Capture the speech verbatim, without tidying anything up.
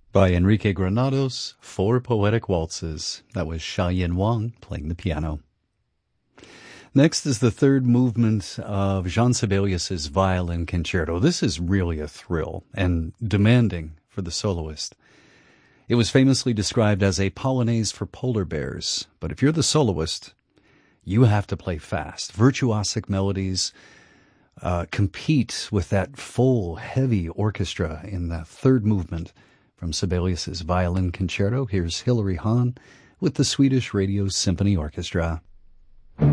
By Enrique Granados, Four Poetic Waltzes. That was Xiaoyan Wang playing the piano. Next is the third movement of Jean Sibelius's Violin Concerto. This is really a thrill and demanding for the soloist. It was famously described as a polonaise for polar bears, but if you're the soloist, you have to play fast. Virtuosic melodies uh, compete with that full, heavy orchestra in the third movement from Sibelius's Violin Concerto. Here's Hilary Hahn with the Swedish Radio Symphony Orchestra.